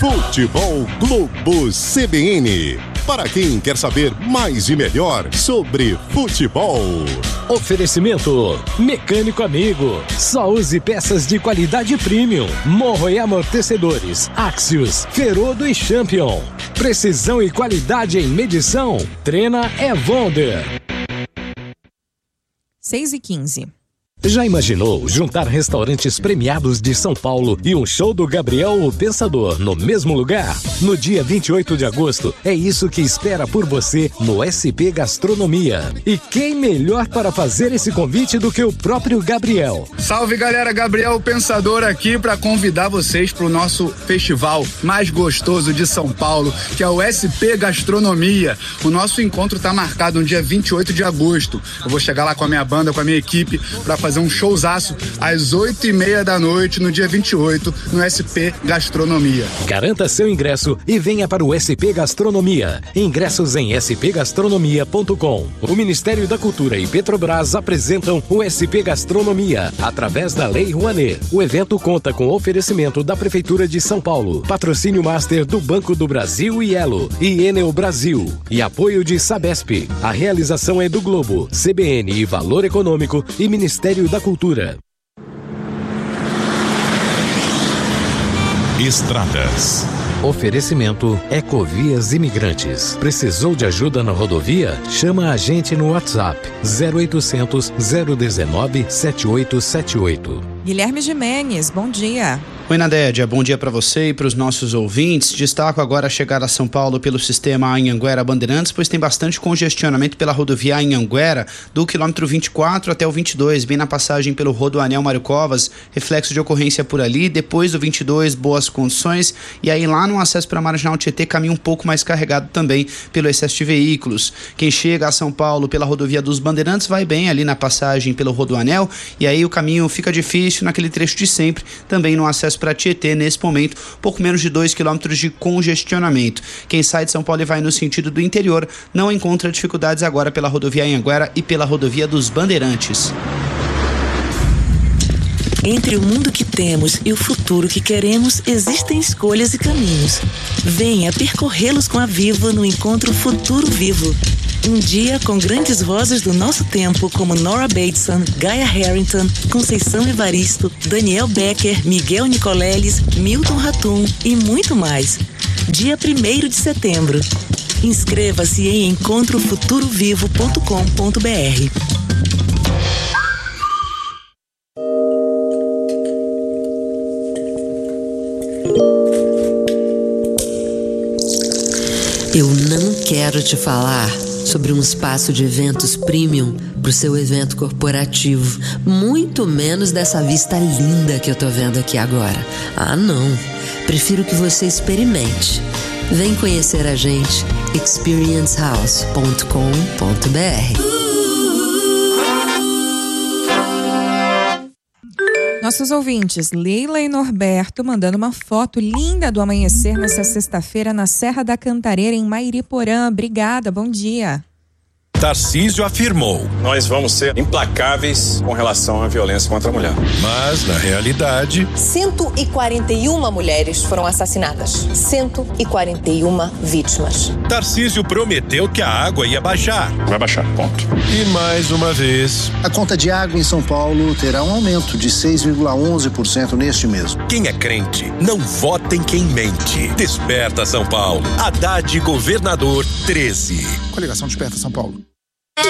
Futebol Globo CBN. Para quem quer saber mais e melhor sobre futebol. Oferecimento Mecânico Amigo. Só use peças de qualidade premium. Morro e amortecedores, Axios, Ferodo e Champion. Precisão e qualidade em medição. Trena é Wonder. 6h15. Já imaginou juntar restaurantes premiados de São Paulo e um show do Gabriel o Pensador no mesmo lugar? No dia 28 de agosto, é isso que espera por você no SP Gastronomia. E quem melhor para fazer esse convite do que o próprio Gabriel? Salve galera, Gabriel o Pensador aqui para convidar vocês para o nosso festival mais gostoso de São Paulo, que é o SP Gastronomia. O nosso encontro está marcado no dia 28 de agosto. Eu vou chegar lá com a minha banda, com a minha equipe, para fazer um showzaço às 8h30 da noite no dia 28 no SP Gastronomia. Garanta seu ingresso e venha para o SP Gastronomia. Ingressos em spgastronomia.com. O Ministério da Cultura e Petrobras apresentam o SP Gastronomia através da Lei Rouanet. O evento conta com oferecimento da Prefeitura de São Paulo, patrocínio master do Banco do Brasil e Elo e Enel Brasil e apoio de Sabesp. A realização é do Globo, CBN e Valor Econômico e Ministério da Cultura. Estradas. Oferecimento Ecovias Imigrantes. Precisou de ajuda na rodovia? Chama a gente no WhatsApp 0800 019 7878. Guilherme Gimenez, bom dia. Oi, Nadédia, bom dia para você e para os nossos ouvintes. Destaco agora a chegada a São Paulo pelo sistema Anhanguera-Bandeirantes, pois tem bastante congestionamento pela rodovia Anhanguera, do quilômetro 24 até o 22, bem na passagem pelo Rodoanel Mário Covas, reflexo de ocorrência por ali. Depois do 22, boas condições, e aí lá no acesso para a Marginal Tietê, caminho um pouco mais carregado também pelo excesso de veículos. Quem chega a São Paulo pela rodovia dos Bandeirantes vai bem ali na passagem pelo Rodoanel, e aí o caminho fica difícil naquele trecho de sempre, também no acesso para Tietê, nesse momento, pouco menos de 2 quilômetros de congestionamento. Quem sai de São Paulo e vai no sentido do interior não encontra dificuldades agora pela rodovia Anhanguera e pela rodovia dos Bandeirantes. Entre o mundo que temos e o futuro que queremos, existem escolhas e caminhos. Venha percorrê-los com a Vivo no Encontro Futuro Vivo. Um dia com grandes vozes do nosso tempo, como Nora Bateson, Gaia Harrington, Conceição Evaristo, Daniel Becker, Miguel Nicoleles, Milton Ratum e muito mais. Dia 1º de setembro. Inscreva-se em encontrofuturovivo.com.br. Eu não quero te falar sobre um espaço de eventos premium para o seu evento corporativo, muito menos dessa vista linda que eu tô vendo aqui agora. Ah, não. Prefiro que você experimente. Vem conhecer a gente, experiencehouse.com.br. Nossos ouvintes, Leila e Norberto, mandando uma foto linda do amanhecer nessa sexta-feira na Serra da Cantareira, em Mairiporã. Obrigada, bom dia. Tarcísio afirmou: nós vamos ser implacáveis com relação à violência contra a mulher. Mas, na realidade, 141 mulheres foram assassinadas. 141 vítimas. Tarcísio prometeu que a água ia baixar. Vai baixar, ponto. E mais uma vez, a conta de água em São Paulo terá um aumento de 6,11% neste mês. Quem é crente, não vota em quem mente. Desperta São Paulo. Haddad, governador 13. Coligação Desperta São Paulo.